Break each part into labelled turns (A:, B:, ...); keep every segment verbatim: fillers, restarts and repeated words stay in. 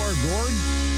A: are, Gord.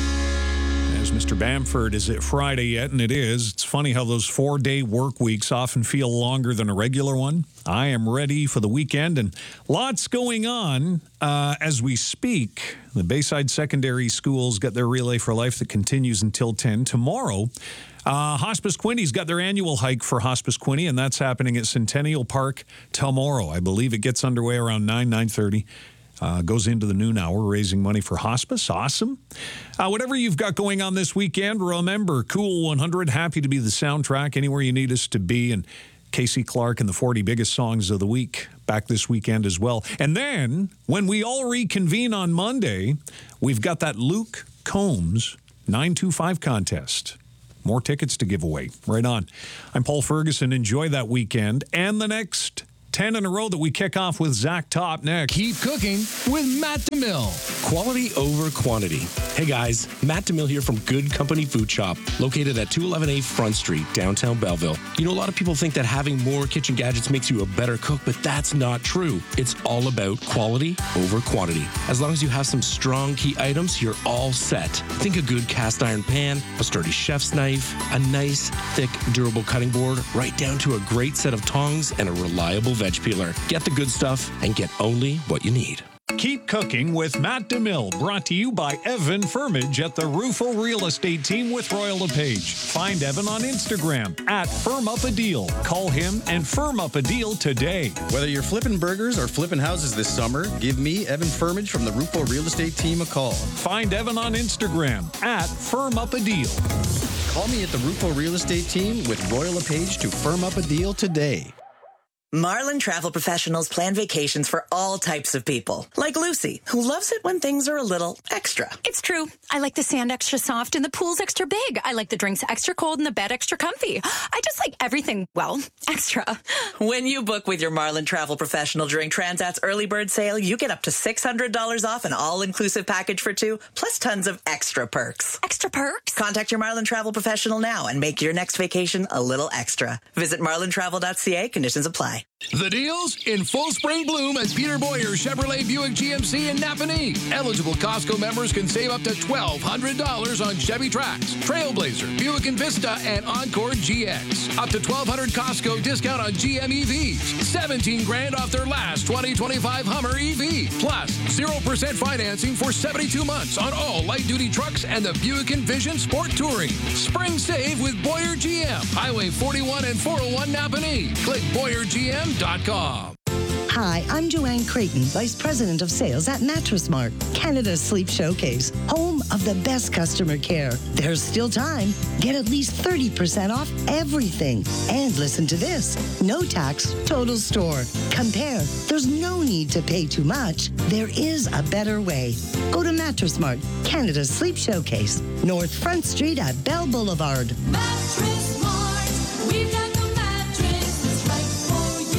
A: As Mister Bamford, is it Friday yet? And it is. It's funny how those four-day work weeks often feel longer than a regular one. I am ready for the weekend, and lots going on uh, as we speak. The Bayside Secondary Schools got their Relay for Life that continues until ten. Tomorrow, uh, Hospice Quinty's got their annual hike for Hospice Quinty, and that's happening at Centennial Park tomorrow. I believe it gets underway around nine, nine thirty. Uh, goes into the noon hour, raising money for hospice. Awesome. Uh, whatever you've got going on this weekend, remember, Cool one hundred, happy to be the soundtrack anywhere you need us to be. And Casey Clark and the forty biggest songs of the week back this weekend as well. And then when we all reconvene on Monday, we've got that Luke Combs nine two five contest. More tickets to give away. Right on. I'm Paul Ferguson. Enjoy that weekend and the next ten in a row that we kick off with Zach Top next.
B: Keep cooking with Matt DeMille.
C: Quality over quantity. Hey guys, Matt DeMille here from Good Company Food Shop, located at two eleven A Front Street, downtown Belleville. You know, a lot of people think that having more kitchen gadgets makes you a better cook, but that's not true. It's all about quality over quantity. As long as you have some strong key items, you're all set. Think a good cast iron pan, a sturdy chef's knife, a nice, thick, durable cutting board, right down to a great set of tongs and a reliable veg peeler. Get the good stuff and get only what you need.
A: Keep cooking with Matt DeMille, brought to you by Evan Firmage at the Rufo Real Estate Team with Royal LePage. Find Evan on Instagram at Firm Up a Deal. Call him and firm up a deal today.
D: Whether you're flipping burgers or flipping houses this summer, give me, Evan Firmage from the Rufo Real Estate Team, a call.
A: Find Evan on Instagram at Firm Up a Deal.
D: Call me at the Rufo Real Estate Team with Royal LePage to firm up a deal today.
E: Marlin Travel Professionals plan vacations for all types of people, like Lucy, who loves it when things are a little extra.
F: It's true. I like the sand extra soft and the pool's extra big. I like the drinks extra cold and the bed extra comfy. I just like everything, well, extra.
E: When you book with your Marlin Travel Professional during Transat's early bird sale, you get up to six hundred dollars off an all-inclusive package for two, plus tons of extra perks.
F: Extra perks?
E: Contact your Marlin Travel Professional now and make your next vacation a little extra. Visit marlin travel dot c a. Conditions apply.
B: The deals in full spring bloom at Peter Boyer Chevrolet Buick G M C in Napanee. Eligible Costco members can save up to twelve hundred dollars on Chevy Trax, Trailblazer, Buick Envista, and Encore G X. Up to twelve hundred dollars Costco discount on G M E Vs. seventeen grand off their last twenty twenty-five Hummer E V. Plus, zero percent financing for seventy-two months on all light-duty trucks and the Buick Envision Sport Touring. Spring save with Boyer G M. Highway forty-one and four oh one Napanee. Click boyer g m dot com.
G: Hi, I'm Joanne Creighton, Vice President of Sales at Mattress Mart, Canada's sleep showcase, home of the best customer care. There's still time. Get at least thirty percent off everything. And listen to this, no tax, total store. Compare. There's no need to pay too much. There is a better way. Go to Mattress Mart, Canada's sleep showcase, North Front Street at Bell Boulevard.
H: Mattress Mart, we've got the mattress that's right for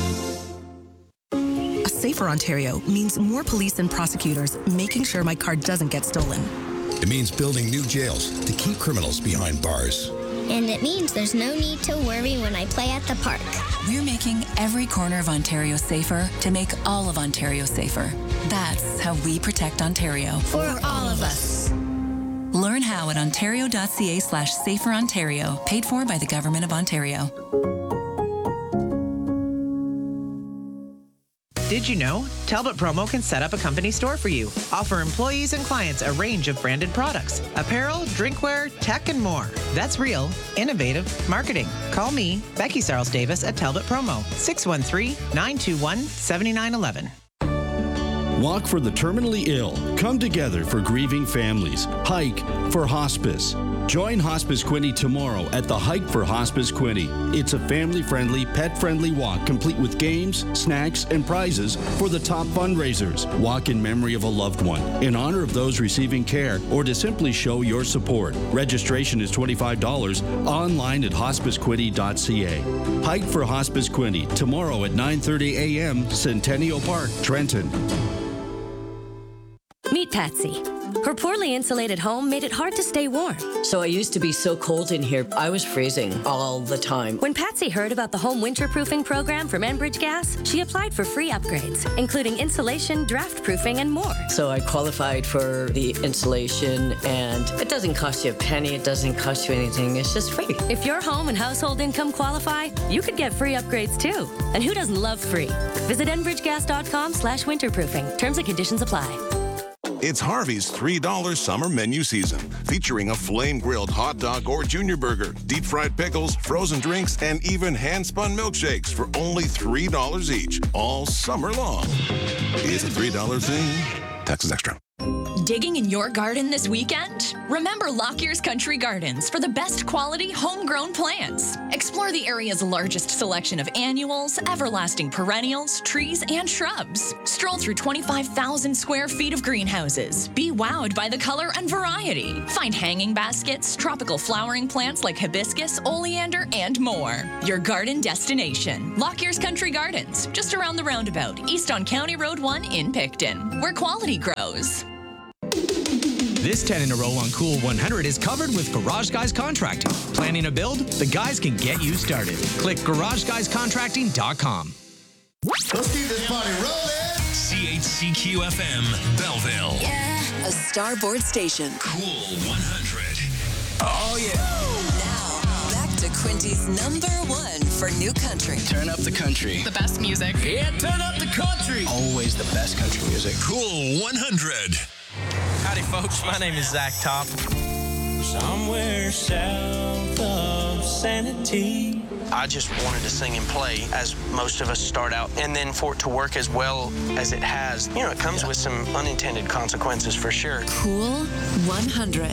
H: you.
I: A safer Ontario means more police and prosecutors making sure my car doesn't get stolen.
J: It means building new jails to keep criminals behind bars.
K: And it means there's no need to worry when I play at the park.
L: We're making every corner of Ontario safer to make all of Ontario safer. That's how we protect Ontario.
K: For all of us.
L: Learn how at ontario.ca slash safer Ontario, paid for by the Government of Ontario.
M: Did you know? Talbot Promo can set up a company store for you. Offer employees and clients a range of branded products, apparel, drinkware, tech, and more. That's real, innovative marketing. Call me, Becky Sarles Davis at Talbot Promo, six one three, nine two one, seven nine one one.
N: Walk for the terminally ill. Come together for grieving families. Hike for hospice. Join Hospice Quinty tomorrow at the Hike for Hospice Quinty. It's a family-friendly, pet-friendly walk complete with games, snacks, and prizes for the top fundraisers. Walk in memory of a loved one, in honor of those receiving care, or to simply show your support. Registration is twenty-five dollars online at hospice quinty dot c a. Hike for Hospice Quinty tomorrow at nine thirty a m Centennial Park, Trenton.
O: Meet Patsy. Her poorly insulated home made it hard to stay warm.
P: So I used to be so cold in here, I was freezing all the time.
O: When Patsy heard about the home winterproofing program from Enbridge Gas, she applied for free upgrades, including insulation, draft proofing, and more.
P: So I qualified for the insulation, and it doesn't cost you a penny, it doesn't cost you anything, it's just free.
O: If your home and household income qualify, you could get free upgrades too. And who doesn't love free? Visit enbridgegas.com slash winterproofing. Terms and conditions apply.
Q: It's Harvey's three dollar summer menu season, featuring a flame-grilled hot dog or junior burger, deep-fried pickles, frozen drinks, and even hand-spun milkshakes for only three dollars each, all summer long. It's a three dollar thing. Taxes extra.
R: Digging in your garden this weekend? Remember Lockyer's Country Gardens for the best quality homegrown plants. Explore the area's largest selection of annuals, everlasting perennials, trees, and shrubs. Stroll through twenty-five thousand square feet of greenhouses. Be wowed by the color and variety. Find hanging baskets, tropical flowering plants like hibiscus, oleander, and more. Your garden destination. Lockyer's Country Gardens, just around the roundabout, east on County Road one in Picton, where quality grows.
S: This ten in a row on Cool one hundred is covered with Garage Guys Contracting. Planning a build? The guys can get you started. Click garage guys contracting dot com.
T: Let's keep this party rolling.
U: C H C Q F M, Belleville.
L: Yeah, a Starboard station.
U: Cool one hundred.
S: Oh, yeah.
L: Now, back to Quinty's number one for new country.
V: Turn up the country.
R: The best music.
S: Yeah, turn up the country.
V: Always the best country music.
U: Cool one hundred.
W: Howdy, folks. My name is Zach Top.
X: Somewhere south of sanity.
W: I just wanted to sing and play, as most of us start out, and then for it to work as well as it has, you know, it comes yeah. with some unintended consequences for sure.
L: Cool one hundred.